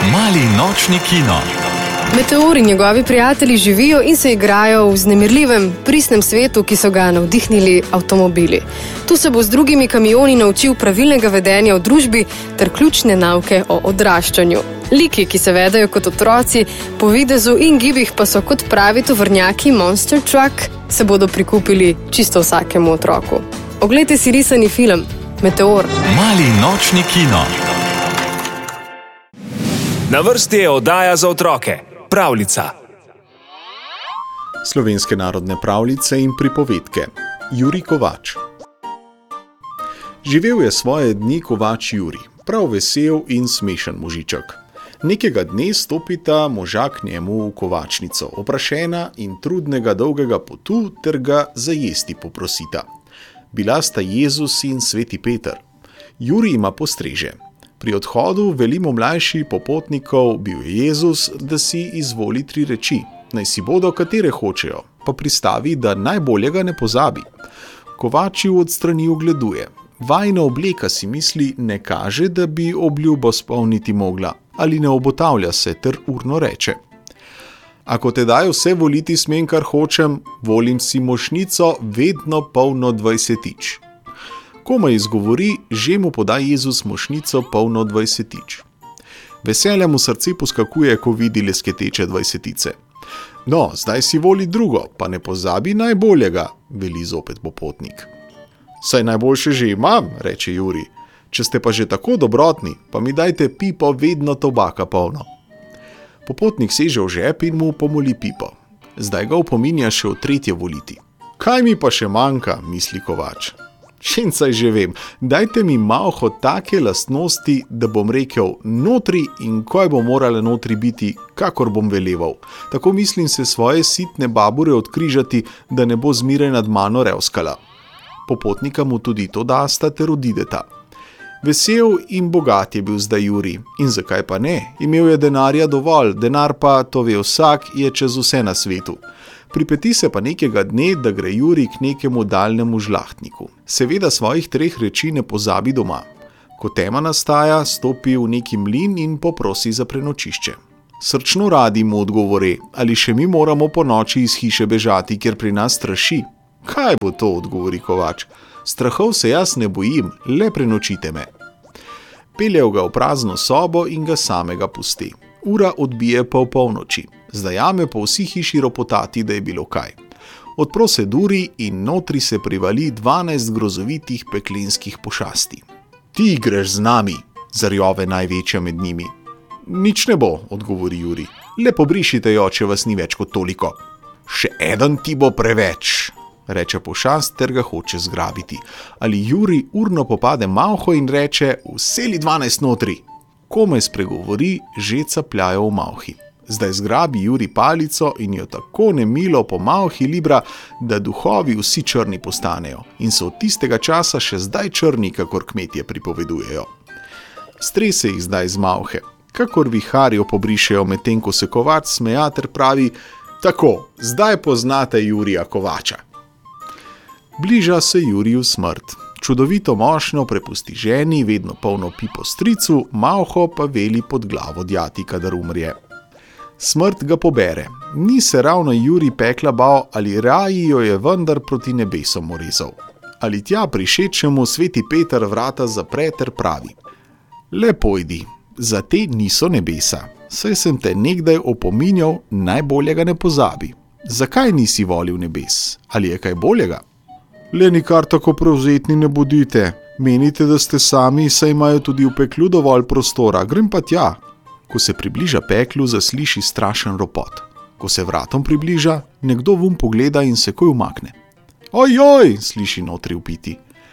Mali nočni kino. Meteor in njegovi prijatelji živijo in se igrajo v vznemirljivem, pristnem svetu, ki so ga navdihnili avtomobili. Tu se bo z drugimi kamioni naučil pravilnega vedenja v družbi ter ključne nauke o odraščanju. Liki, ki se vedajo kot otroci, po videzu in gibih pa so kot pravi tovornjaki Monster Truck, se bodo prikupili čisto vsakemu otroku. Oglejte si risani film Meteor. Mali nočni kino. Na vrsti je oddaja za otroke. Pravljica. Slovenske narodne pravljice in pripovedke. Jurij Kovač. Živel je svoje dni Kovač Jurij, prav vesel in smešen možiček. Nekega dne stopita moža k njemu v kovačnico, oprašena in trudnega dolgega potu, ter ga za jesti poprosita. Bila sta Jezus in sveti Peter. Jurij ima postreže. Pri odhodu velimo mlajši popotnikov, bil je Jezus, da si izvoli 3 reči, naj si bodo katere hočejo, pa pristavi, da najboljega ne pozabi. Kovač ju od strani ogleduje. Vajna obleka, si misli, ne kaže, da bi obljubo spolniti mogla, ali ne obotavlja se ter urno reče. Ako tedaj vse voliti smem, kar hočem, volim si mošnico vedno polno 20-tič. Komaj izgovori, že mu poda Jezus mošnico polno 20-tič. Veselja mu srce poskakuje, ko vidi lesketeče 20-tice. No, zdaj si voli drugo, pa ne pozabi najboljega, veli zopet popotnik. Saj najboljše že imam, reče Jurij. Če ste pa že tako dobrotni, pa mi dajte pipo vedno tobaka polno. Popotnik seže v žep in mu pomoli pipo. Zdaj ga opominja še v 3. voliti. Kaj mi pa še manjka, misli Kovač. Šencaj že vem, dajte mi malho take lastnosti, da bom rekel notri in kaj bo morala notri biti, kakor bom veleval. Tako mislim se svoje sitne babure odkrižati, da ne bo zmeraj nad mano revskala. Popotnika mu tudi to dasta ter odideta. Vesel in bogat je bil zdaj Jurij. In zakaj pa ne? Imel je denarja dovolj, denar pa, to ve vsak, je čez vse na svetu. Pripeti se pa nekega dne, da gre Jurij k nekemu daljnemu žlahtniku. Seveda svojih 3 reči ne pozabi doma. Ko tema nastaja, stopi v neki mlin in poprosi za prenočišče. Srčno radi mu odgovori, ali še mi moramo po noči iz hiše bežati, ker pri nas straši. Kaj bo to, odgovori Kovač. Strahov se jaz ne bojim, le prenočite me. Peljev ga v prazno sobo in ga samega pusti. Ura odbije pa v polnoči. Zdajame po vsi hiši ropotati, da je bilo kaj. Odpro se duri in notri se privali 12 grozovitih peklenskih pošasti. Ti greš z nami, zarjove največja med njimi. Nič ne bo, odgovori Jurij. Le pobrišite jo, če vas ni več kot toliko. Še eden ti bo preveč, reče pošast ter ga hoče zgrabiti. Ali Jurij urno popade malho in reče, vseli 12 notri. Komaj spregovori, že capljajo v malhi. Zdaj zgrabi Jurij palico in jo tako nemilo po malhi libra, da duhovi vsi črni postanejo in so od tistega časa še zdaj črni, kakor kmetje pripovedujejo. Strese jih zdaj z malhe, kakor viharjo pobrišejo, medtem ko se Kovač smeja ter pravi, tako, zdaj poznate Jurija Kovača. Bliža se Juriju smrt. Čudovito mošnjo prepusti ženi, vedno polno pipo stricu, malho pa veli pod glavo djati, kadar umrje. Smrt ga pobere. Ni se ravno Jurij pekla bal, ali raji jo je vendar proti nebesom orezal. Ali tja prišečemu sveti Peter vrata zapre ter pravi. Le pojdi, za te niso nebesa, saj sem te nekdaj opominjal, najboljega ne pozabi. Zakaj nisi volil nebes? Ali je kaj boljega? Le nikar tako prevzetni ne bodite. Menite, da ste sami, saj imajo tudi v peklu dovolj prostora. Grem pa tja. Ko se približa peklu, zasliši strašen ropot. Ko se vratom približa, nekdo vun pogleda in se koj umakne. Ojoj, sliši notri vpiti.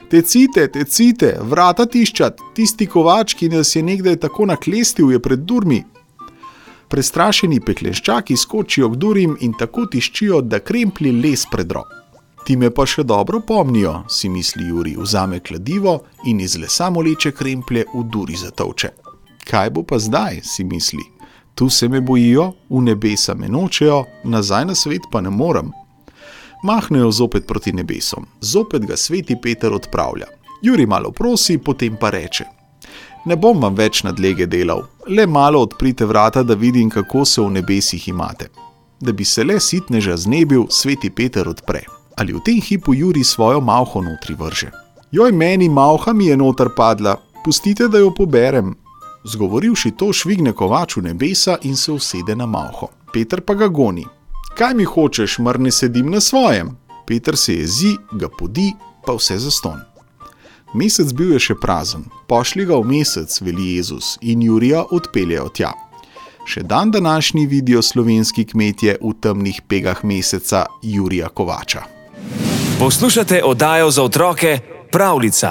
Tecite, vrata tiščat, tisti Kovač, ki nas je nekdaj tako naklestil, je pred durmi. Prestrašeni peklenščaki skočijo k durim in tako tiščijo, da kremplji les predro. Ti me pa še dobro pomnijo, si misli Jurij, vzame kladivo in iz lesa moleče kremplje v duri zatolče. Kaj bo pa zdaj, si misli. Tu se me bojijo, v nebesa me nočejo, nazaj na svet pa ne morem. Mahnejo zopet proti nebesom. Zopet ga sveti Peter odpravlja. Jurij malo prosi, potem pa reče. Ne bom vam več nadlege delal, le malo odprite vrata, da vidim, kako se v nebesih imate. Da bi se le sitneža znebil, sveti Peter odpre. Ali v tem hipu Jurij svojo malho notri vrže. Joj, meni malha mi je noter padla, pustite, da jo poberem. Zgovorivši to, švigne kovač v nebesa in se usede na malho. Peter pa ga goni. Kaj mi hočeš, mar ne sedim na svojem? Peter se jezi, ga podi, pa vse zastonj. Mesec bil je še prazen, pošli ga v mesec, veli Jezus, in Jurija odpeljejo tja. Še dan današnji vidijo slovenski kmetje v temnih pegah meseca Jurija Kovača. Poslušate oddajo za otroke Pravljica.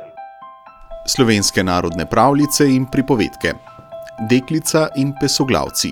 Slovenske narodne pravljice in pripovedke. Deklica in pesoglavci.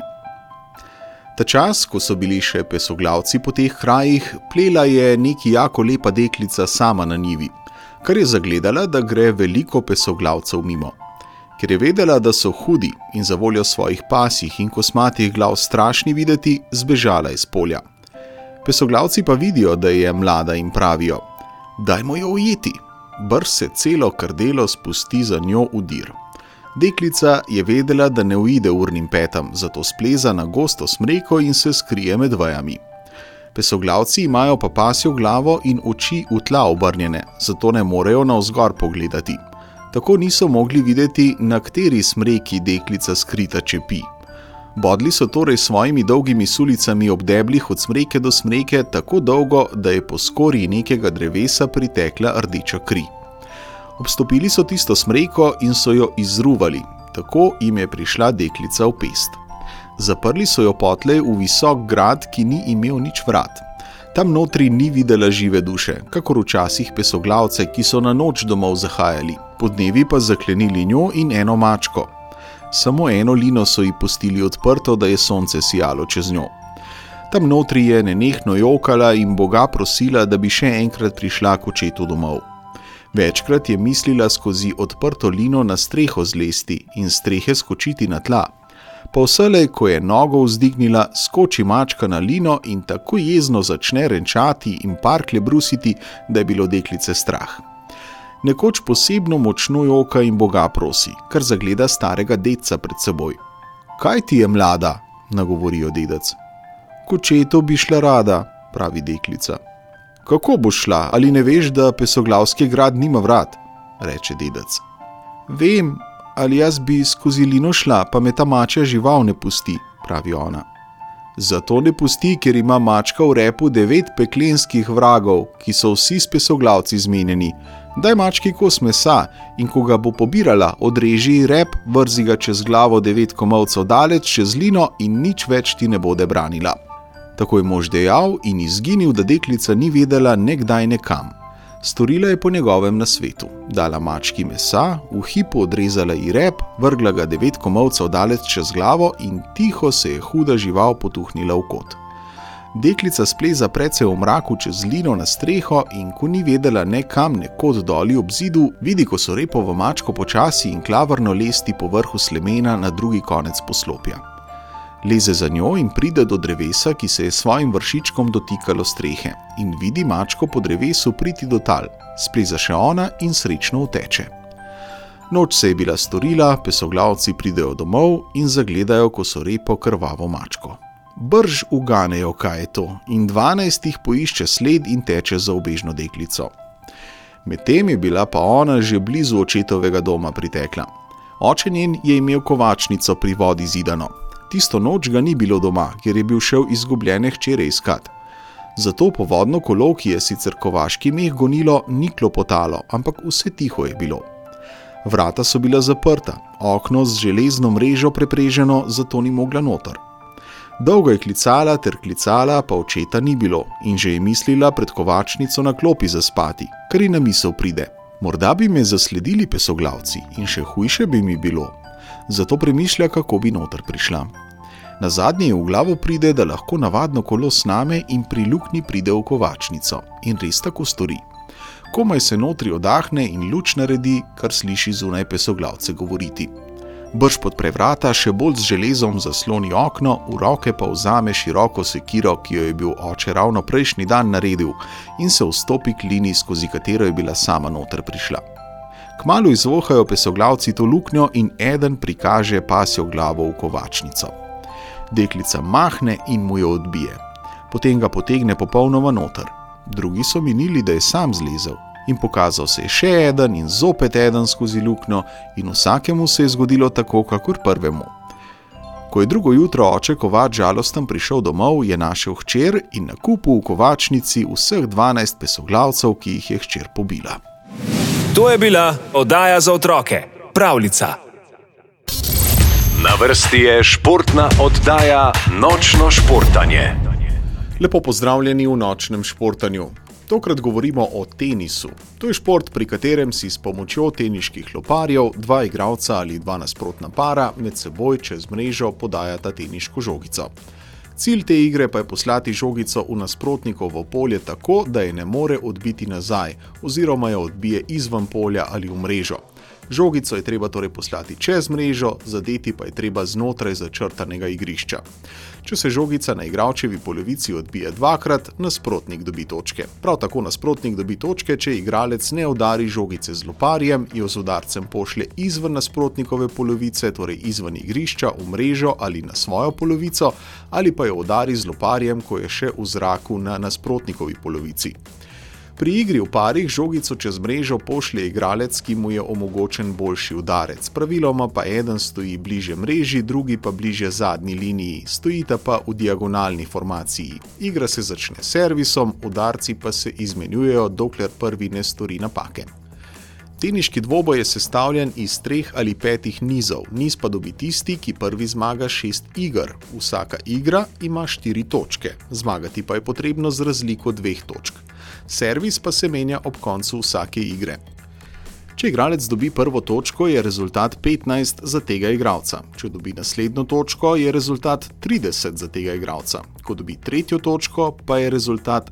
Ta čas, ko so bili še pesoglavci po teh krajih, plela je neki jako lepa deklica sama na njivi, kar je zagledala, da gre veliko pesoglavcev mimo. Ker je vedela, da so hudi in za voljo svojih pasjih in kosmatih glav strašni videti, zbežala iz polja. Pesoglavci pa vidijo, da je mlada in pravijo: dajmo jo ujeti. Brž se celo krdelo spusti za njo v dir. Deklica je vedela, da ne uide urnim petam, zato spleza na gosto smreko in se skrije med vejami. Pesoglavci imajo pa pasjo glavo in oči v tla obrnjene, zato ne morejo navzgor pogledati. Tako niso mogli videti, na kateri smreki deklica skrita čepi. Bodli so torej svojimi dolgimi sulicami ob deblih od smreke do smreke tako dolgo, da je po skorji nekega drevesa pritekla rdeča kri. Obstopili so tisto smreko in so jo izruvali, tako jim je prišla deklica v pest. Zaprli so jo potlej v visok grad, ki ni imel nič vrat. Tam notri ni videla žive duše, kakor včasih pesoglavce, ki so na noč domov zahajali, podnevi pa zaklenili njo in eno mačko. Samo eno lino so ji pustili odprto, da je sonce sijalo čez njo. Tam notri je nenehno jokala in Boga prosila, da bi še enkrat prišla k očetu domov. Večkrat je mislila skozi odprto lino na streho zlesti in strehe skočiti na tla. Pa vselej, ko je nogo vzdignila, skoči mačka na lino in tako jezno začne renčati in parklje brusiti, da je bilo deklice strah. Nekoč posebno močno joka in Boga prosi, kar zagleda starega dedca pred seboj. Kaj ti je, mlada? Nagovorijo dedec. K očetu bi šla rada, pravi deklica. Kako boš šla, ali ne veš, da pesoglavski grad nima vrat? Reče dedec. Vem, ali jaz bi skozi lino šla, pa me ta mačja žival ne pusti, pravi ona. Zato ne pusti, ker ima mačka v repu 9 peklenskih vragov, ki so vsi s pesoglavci zmenjeni. Daj mački kos mesa in ko ga bo pobirala, odreži rep, vrzi ga čez glavo 9 komolcev daleč čez lino in nič več ti ne bode branila. Tako je mož dejal in izginil, da deklica ni vedela nekdaj nekam. Storila je po njegovem nasvetu. Dala mački mesa, v hipu odrezala ji rep, vrgla ga 9 komolcev daleč čez glavo in tiho se je huda žival potuhnila v kot. Deklica spleza precej v mraku čez lino na streho in ko ni vedela nekam nekod doli ob zidu, vidi, ko so repovo mačko počasi in klavrno lesti po vrhu slemena na drugi konec poslopja. Leze za njo in pride do drevesa, ki se je svojim vršičkom dotikalo strehe in vidi mačko po drevesu priti do tal. Spleza še ona in srečno uteče. Noč se je bila storila, pesoglavci pridejo domov in zagledajo, ko so repo krvavo mačko. Brž uganejo, kaj je to, in 12 jih poišče sled in teče za ubežno deklico. Medtem je bila pa ona že blizu očetovega doma pritekla. Oče njen je imel kovačnico pri vodi zidano. Tisto noč ga ni bilo doma, ker je bil šel izgubljene hčere iskat. Zato povodno kolo, ki je sicer kovaški meh gonilo, ni klopotalo, ampak vse tiho je bilo. Vrata so bila zaprta, okno z železno mrežo prepreženo, zato ni mogla noter. Dolgo je klicala ter klicala, pa očeta ni bilo in že je mislila pred kovačnico na klopi zaspati, kar ji na misel pride. Morda bi me zasledili pesoglavci in še hujše bi mi bilo. Zato premišlja, kako bi noter prišla. Nazadnje je v glavo pride, da lahko navadno kolo sname in pri luknji pride v kovačnico. In res tako stori. Komaj se notri odahne in luč naredi, kar sliši zunaj pesoglavce govoriti. Brž podpre vrata, še bolj z železom zasloni okno, v roke pa vzame široko sekiro, ki jo je bil oče ravno prejšnji dan naredil, in se vstopi k lini, skozi katero je bila sama noter prišla. Kmalu izvohajo pesoglavci to luknjo in eden prikaže pasjo glavo v kovačnico. Deklica mahne in mu jo odbije. Potem ga potegne popolnoma noter. Drugi so minili, da je sam zlezel in pokazal se je še eden in zopet eden skozi luknjo in vsakemu se je zgodilo tako, kakor prvemu. Ko je drugo jutro oče kovač žalosten prišel domov, je našel hčer in na kupu v kovačnici vseh 12 pesoglavcev, ki jih je hčer pobila. To je bila oddaja za otroke, Pravljica. Na vrsti je športna oddaja Nočno športanje. Lepo pozdravljeni v Nočnem športanju. Tokrat govorimo o tenisu. To je šport, pri katerem si s pomočjo teniških loparjev dva igralca ali dva nasprotna para med seboj čez mrežo podajata teniško žogico. Cilj te igre pa je poslati žogico v nasprotnikovo polje tako, da je ne more odbiti nazaj oziroma jo odbije izven polja ali v mrežo. Žogico je treba torej poslati čez mrežo, zadeti pa je treba znotraj začrtanega igrišča. Če se žogica na igralčevi polovici odbije dvakrat, nasprotnik dobi točke. Prav tako nasprotnik dobi točke, če igralec ne udari žogice z loparjem, jo z udarcem pošlje izven nasprotnikove polovice, torej izven igrišča, v mrežo ali na svojo polovico, ali pa jo udari z loparjem, ko je še v zraku na nasprotnikovi polovici. Pri igri v parih žogico čez mrežo pošlje igralec, ki mu je omogočen boljši udarec. Praviloma pa eden stoji bliže mreži, drugi pa bliže zadnji liniji, stojita pa v diagonalni formaciji. Igra se začne s servisom, udarci pa se izmenjujejo, dokler prvi ne stori napake. Teniški dvoboj je sestavljen iz 3 ali 5 nizov, niz pa dobi tisti, ki prvi zmaga 6 iger. Vsaka igra ima 4 točke, zmagati pa je potrebno z razliko 2 točk. Servis pa se menja ob koncu vsake igre. Če igralec dobi prvo točko, je rezultat 15 za tega igralca. Če dobi naslednjo točko, je rezultat 30 za tega igralca. Ko dobi tretjo točko, pa je rezultat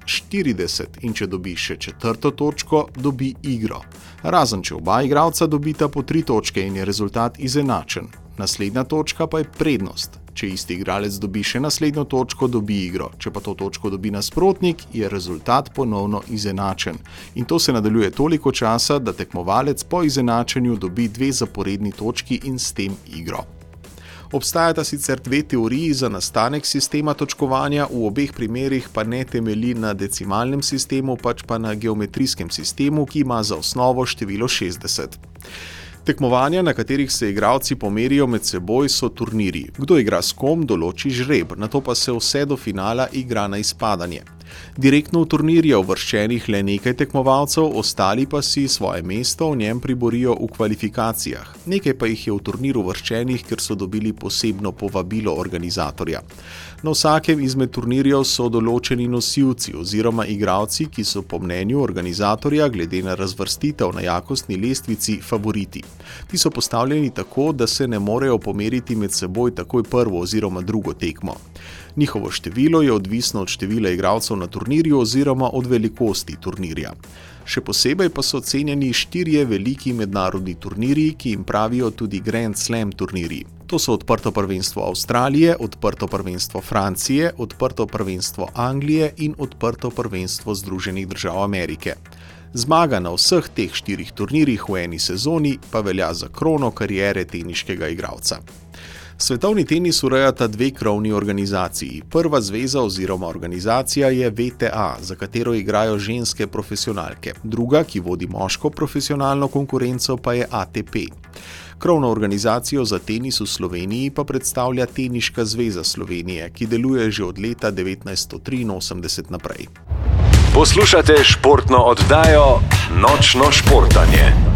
40 in če dobi še četrto točko, dobi igro. Razen če oba igralca dobita po 3 točke in je rezultat izenačen. Naslednja točka pa je prednost. Če isti igralec dobi še naslednjo točko, dobi igro. Če pa to točko dobi nasprotnik, je rezultat ponovno izenačen. In to se nadaljuje toliko časa, da tekmovalec po izenačenju dobi 2 zaporedni točki in s tem igro. Obstajata sicer 2 teoriji za nastanek sistema točkovanja, v obeh primerih pa ne temelji na decimalnem sistemu, pač pa na geometrijskem sistemu, ki ima za osnovo število 60. Tekmovanja, na katerih se igralci pomerijo med seboj, so turnirji. Kdo igra s kom, določi žreb, nato pa se vse do finala igra na izpadanje. Direktno v turnir je uvrščenih le nekaj tekmovalcev, ostali pa si svoje mesto v njem priborijo v kvalifikacijah. Nekaj pa jih je v turnir uvrščenih, ker so dobili posebno povabilo organizatorja. Na vsakem izmed turnirjev so določeni nosilci oziroma igralci, ki so po mnenju organizatorja glede na razvrstitev na jakostni lestvici favoriti. Ti so postavljeni tako, da se ne morejo pomeriti med seboj takoj prvo oziroma drugo tekmo. Njihovo število je odvisno od števila igralcev na turnirju oziroma od velikosti turnirja. Še posebej pa so cenjeni 4 veliki mednarodni turnirji, ki jim pravijo tudi Grand Slam turnirji. To so odprto prvenstvo Avstralije, odprto prvenstvo Francije, odprto prvenstvo Anglije in odprto prvenstvo Združenih držav Amerike. Zmaga na vseh teh 4 turnirjih v eni sezoni pa velja za krono kariere teniškega igralca. Svetovni tenis urejata 2 krovni organizaciji. Prva zveza oziroma organizacija je WTA, za katero igrajo ženske profesionalke. Druga, ki vodi moško profesionalno konkurenco, pa je ATP. Krovno organizacijo za tenis v Sloveniji pa predstavlja Teniška zveza Slovenije, ki deluje že od leta 1983 naprej. Poslušate športno oddajo Nočno športanje.